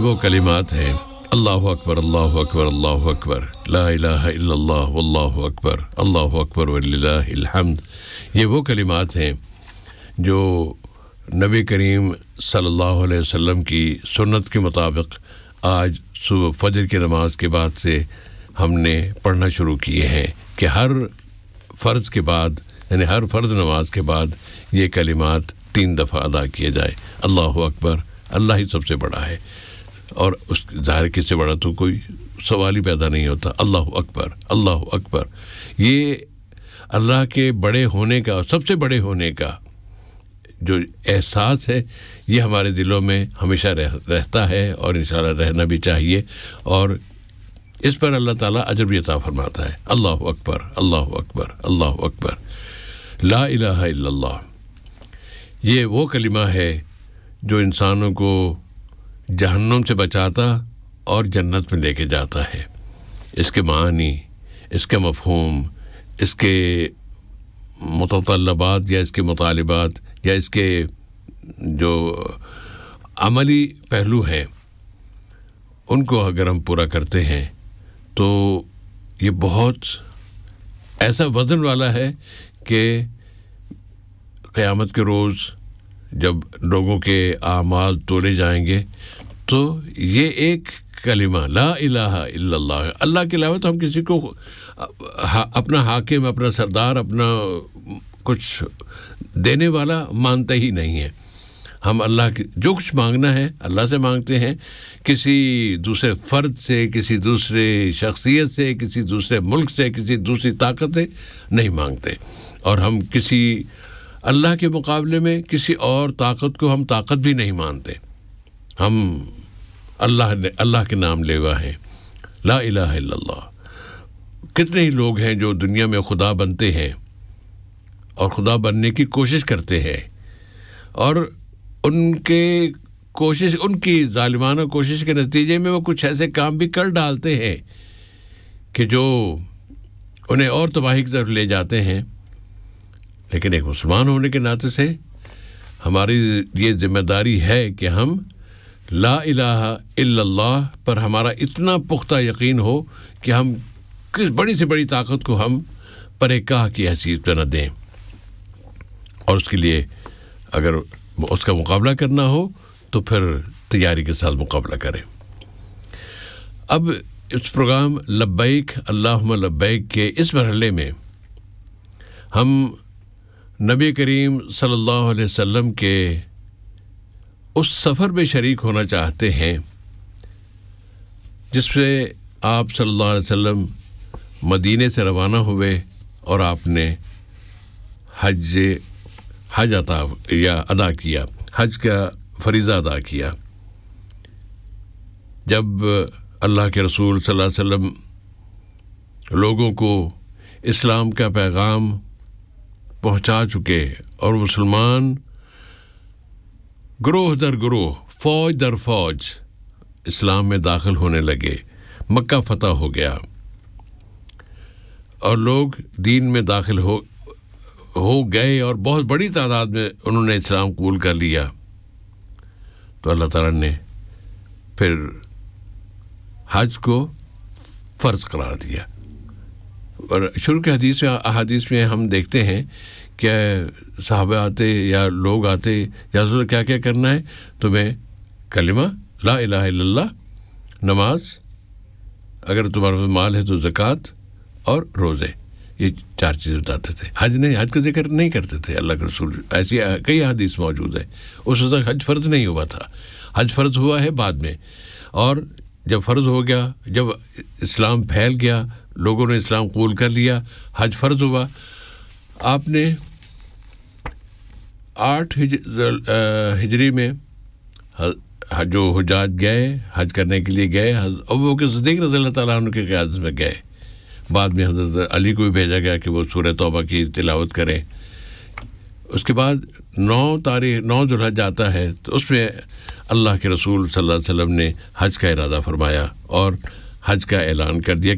وہ کلمات ہیں اللہ اکبر اللہ اکبر اللہ اکبر لا الہ الا اللہ واللہ اکبر وللہ الحمد. یہ وہ کلمات ہیں جو نبی کریم صلی اللہ علیہ وسلم کی سنت کے مطابق آج صبح فجر کی نماز کے بعد سے ہم نے پڑھنا شروع کیے ہیں کہ ہر فرض کے بعد یعنی ہر فرض نماز کے بعد یہ کلمات 3 دفعہ ادا کیے جائے. اللہ اکبر، اللہ ہی سب سے بڑا ہے اور اس ظاہر کس سے بڑا تو کوئی سوال ہی پیدا نہیں ہوتا. اللہ اکبر اللہ اکبر، یہ اللہ کے بڑے ہونے کا، سب سے بڑے ہونے کا جو احساس ہے یہ ہمارے دلوں میں ہمیشہ رہتا ہے اور انشاءاللہ رہنا بھی چاہیے، اور اس پر اللہ تعالیٰ اجر بھی عطا فرماتا ہے. اللہ اکبر اللہ اکبر اللہ اکبر لا الہ الا اللہ. یہ وہ کلمہ ہے جو انسانوں کو جہنم سے بچاتا اور جنت میں لے کے جاتا ہے. اس کے معنی، اس کے مفہوم، اس کے متطلبات یا اس کے مطالبات یا اس کے جو عملی پہلو ہیں ان کو اگر ہم پورا کرتے ہیں تو یہ بہت ایسا وزن والا ہے کہ قیامت کے روز جب لوگوں کے اعمال تولے جائیں گے تو یہ ایک کلمہ لا الہ الا اللہ، اللہ کے علاوہ تو ہم کسی کو اپنا حاکم، اپنا سردار، اپنا کچھ دینے والا مانتا ہی نہیں ہے. ہم اللہ کی جو کچھ مانگنا ہے اللہ سے مانگتے ہیں، کسی دوسرے فرد سے، کسی دوسرے شخصیت سے، کسی دوسرے ملک سے، کسی دوسری طاقت سے نہیں مانگتے. اور ہم کسی اللہ کے مقابلے میں کسی اور طاقت کو ہم طاقت بھی نہیں مانتے. ہم اللہ کے نام لیوا ہیں، لا الہ الا اللہ. کتنے ہی لوگ ہیں جو دنیا میں خدا بنتے ہیں اور خدا بننے کی کوشش کرتے ہیں، اور ان کی ظالمانہ کوشش کے نتیجے میں وہ کچھ ایسے کام بھی کر ڈالتے ہیں کہ جو انہیں اور تباہی کی طرف لے جاتے ہیں. لیکن ایک مسلمان ہونے کے ناطے سے ہماری یہ ذمہ داری ہے کہ ہم لا الہ الا اللہ پر ہمارا اتنا پختہ یقین ہو کہ ہم کس بڑی سے بڑی طاقت کو ہم پرے کاہ کی حیثیت پہ نہ دیں، اور اس کے لیے اگر اس کا مقابلہ کرنا ہو تو پھر تیاری کے ساتھ مقابلہ کریں. اب اس پروگرام لبیک اللہم لبیک کے اس مرحلے میں ہم نبی کریم صلی اللہ علیہ وسلم کے اس سفر میں شریک ہونا چاہتے ہیں جس سے آپ صلی اللہ علیہ وسلم مدینے سے روانہ ہوئے اور آپ نے حج ادا کیا، حج کا فریضہ ادا کیا. جب اللہ کے رسول صلی اللہ علیہ وسلم لوگوں کو اسلام کا پیغام پہنچا چکے اور مسلمان گروہ در گروہ، فوج در فوج اسلام میں داخل ہونے لگے، مکہ فتح ہو گیا اور لوگ دین میں داخل ہو گئے اور بہت بڑی تعداد میں انہوں نے اسلام قبول کر لیا، تو اللہ تعالیٰ نے پھر حج کو فرض قرار دیا. اور شروع کے احادیث میں ہم دیکھتے ہیں کہ صحابہ آتے یا لوگ آتے، یا رسول کیا کیا کرنا ہے تمہیں؟ کلمہ لا الہ الا اللہ، نماز، اگر تمہارے پاس مال ہے تو زکوٰۃ اور روزے، یہ 4 چیزیں بتاتے تھے. حج کا ذکر نہیں کرتے تھے اللہ کے رسول. ایسی کئی احادیث موجود ہیں. اس وقت حج فرض نہیں ہوا تھا، حج فرض ہوا ہے بعد میں. اور جب فرض ہو گیا، جب اسلام پھیل گیا، لوگوں نے اسلام قبول کر لیا، حج فرض ہوا. آپ نے 8 ہجری میں جو حجاج گئے، حج کرنے کے لیے گئے، ابوبکر صدیق رضی اللہ تعالیٰ عنہ کی قیادت میں گئے. بعد میں حضرت علی کو بھی بھیجا گیا کہ وہ سورہ توبہ کی تلاوت کریں. اس کے بعد 9 ذوالحج آتا ہے تو اس میں اللہ کے رسول صلی اللہ علیہ وسلم نے حج کا ارادہ فرمایا اور حج کا اعلان کر دیا